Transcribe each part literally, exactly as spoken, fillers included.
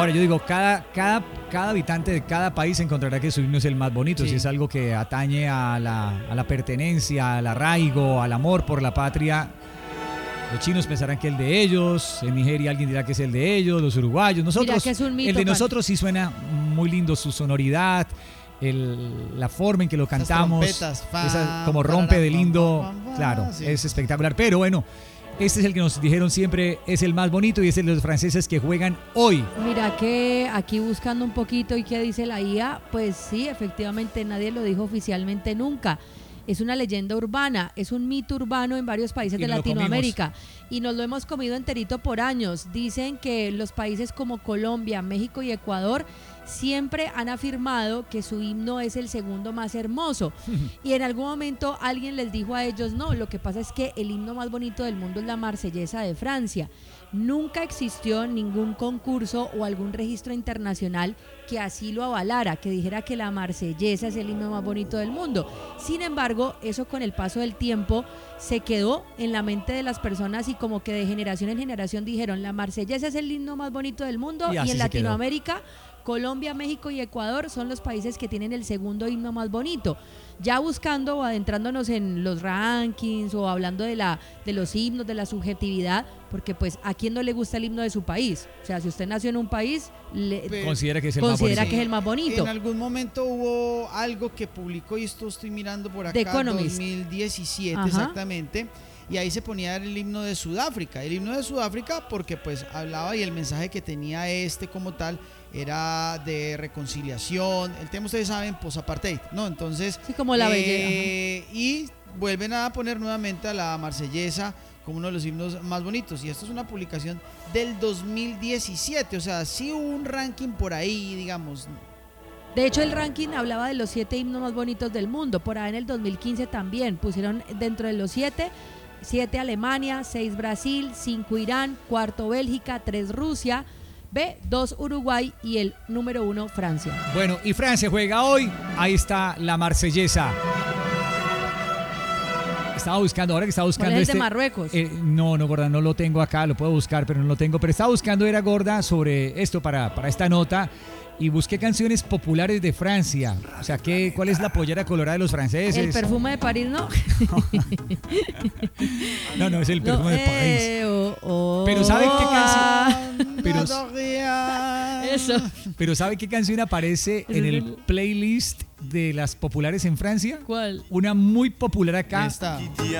Ahora yo digo, cada, cada, cada habitante de cada país encontrará que su himno es el más bonito, sí. Si es algo que atañe a la, a la pertenencia, al arraigo, al amor por la patria. Los chinos pensarán que el de ellos, en Nigeria alguien dirá que es el de ellos, los uruguayos, nosotros, que es un mito, el de nosotros sí suena muy lindo, su sonoridad, el, la forma en que lo cantamos, esas trompetas, esa, como rompe de lindo, claro, sí. Es espectacular, pero bueno, este es el que nos dijeron siempre es el más bonito y es el de los franceses que juegan hoy. Mira que aquí buscando un poquito y qué dice la I A, pues sí, efectivamente nadie lo dijo oficialmente nunca. Es una leyenda urbana, es un mito urbano en varios países de Latinoamérica y nos lo hemos comido enterito por años. Dicen que los países como Colombia, México y Ecuador siempre han afirmado que su himno es el segundo más hermoso y en algún momento alguien les dijo a ellos, no, lo que pasa es que el himno más bonito del mundo es la Marsellesa de Francia. Nunca existió ningún concurso o algún registro internacional que así lo avalara, que dijera que la Marsellesa es el himno más bonito del mundo. Sin embargo, eso con el paso del tiempo se quedó en la mente de las personas y como que de generación en generación dijeron, la Marsellesa es el himno más bonito del mundo y, y en Latinoamérica, Colombia, México y Ecuador son los países que tienen el segundo himno más bonito. Ya buscando o adentrándonos en los rankings o hablando de la de los himnos, de la subjetividad, porque pues a quién no le gusta el himno de su país. O sea, si usted nació en un país, le, considera que es el considera más bonito. que es el más bonito. En algún momento hubo algo que publicó, y esto estoy mirando por acá, The Economist. dos mil diecisiete. Ajá. Exactamente. Y ahí se ponía el himno de Sudáfrica. El himno de Sudáfrica porque pues hablaba y el mensaje que tenía este como tal era de reconciliación. El tema, ustedes saben, post-apartheid, ¿no? Entonces, sí, como la eh, belleza. Y vuelven a poner nuevamente a la Marsellesa como uno de los himnos más bonitos. Y esto es una publicación del dos mil diecisiete. O sea, sí hubo un ranking por ahí, digamos. De hecho, el ranking hablaba de los siete himnos más bonitos del mundo. Por ahí en el dos mil quince también pusieron dentro de los siete... siete Alemania, seis Brasil, cinco Irán, cuarto Bélgica, tres Rusia, B, dos Uruguay y el número uno Francia. Bueno, y Francia juega hoy, ahí está la Marsellesa. Estaba buscando, ahora que estaba buscando ¿Cuál es este, el de Marruecos? Eh, no, no, gorda, no lo tengo acá, lo puedo buscar, pero no lo tengo. Pero estaba buscando, era gorda, sobre esto para, para esta nota. Y busqué canciones populares de Francia. O sea, ¿qué, ¿cuál es la pollera colorada de los franceses? El perfume de París, ¿no? No, no, es el perfume no, de París. Eh, oh, oh, pero ¿sabe qué ah, canción? Pero, eso. Pero ¿sabe qué canción aparece en el playlist de las populares en Francia? ¿Cuál? Una muy popular acá. Esta. Y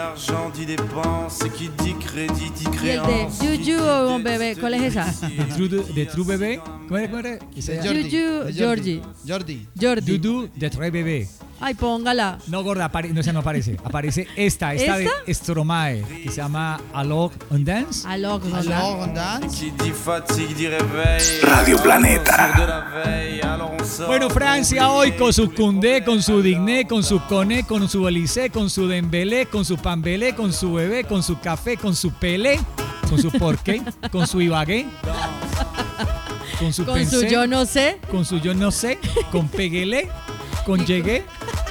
el de Juju o Bebé, ¿cuál es esa? De True, de True Bebé. ¿Cómo era? ¿Cómo era? Juju, Georgie. Jordi. Jordi. Juju de True Bebé. Ay, póngala. No, gorda, apare- no, esa no aparece. Aparece esta, esta, ¿Esta? de Stromae, que se llama Alors on Dance. Alors, Alors on dance. Radio Planeta. Bueno, Francia hoy con su Koundé, con su Digné, con su Koné, con su Olysée, con su Dembélé, con su Pambelé, con su Bebé, con su Café, con su Pelé, con su Porqué, con su Ibagué, con su con Pensé, su yo no sé. con su Yo no sé, con Peguelé, con Llegué.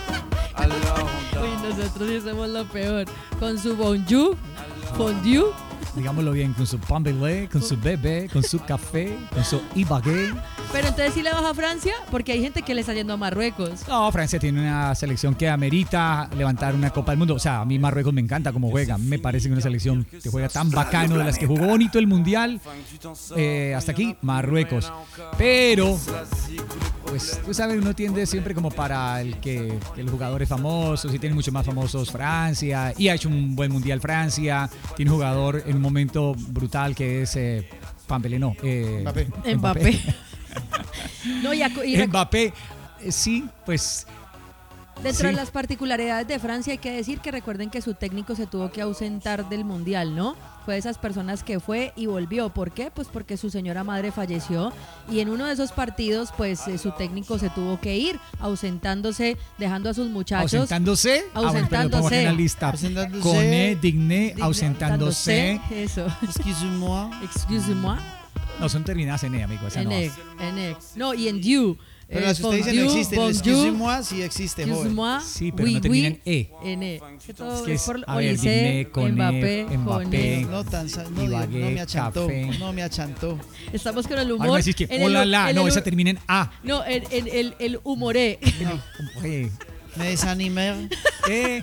Uy, nosotros sí somos lo peor. Con su bonjour, fondue. Digámoslo bien, con su Pambelé, con su Bebé, con su Café, con su Ibagué. Pero entonces sí le vas a Francia, porque hay gente que le está yendo a Marruecos. No, Francia tiene una selección que amerita levantar una Copa del Mundo. O sea, a mí Marruecos me encanta cómo juega. Me parece que una selección que juega tan bacano, de las que jugó bonito el Mundial. Eh, hasta aquí, Marruecos. Pero, pues, tú sabes, uno tiende siempre como para el que, que los jugadores famosos, y tiene mucho más famosos Francia, y ha hecho un buen Mundial Francia. Tiene un jugador en un momento brutal que es eh, Pambelé, no. Eh, Mbappé. Mbappé. Mbappé. No, y, acu- y rec- Mbappé, eh, sí, pues... Dentro Sí. de las particularidades de Francia hay que decir que recuerden que su técnico se tuvo que ausentar del Mundial, ¿no? Fue de esas personas que fue y volvió. ¿Por qué? Pues porque su señora madre falleció y en uno de esos partidos pues eh, su técnico se tuvo que ir, ausentándose, dejando a sus muchachos. ¿Ausentándose? Ah, bueno, pero lo pongo aquí en la lista. Ausentándose. Coné, digné, Digné, ausentándose. Eso. Excuse-moi. Excuse-moi. No, son terminadas en E, amigo. Esa en no. E, en E. No, y en you. Pero eh, las que usted dice no bonjour, existen. El excusez-moi sí existe, joven. excuse-moi, Sí, pero oui, no termina oui, en E. En E. Que todo Es que es es, por a ver, Olysée, Guiné, con Mbappé, E, con Mbappé. E. No, tan, sa- no, Dios, Ibagué, no me achantó. café. No me achantó. Estamos con el Ahora humor. me decís que en el- hola, la. en No, el- esa termina en A. No, en, en el, el humoré. No, Oye, me desanimé. E,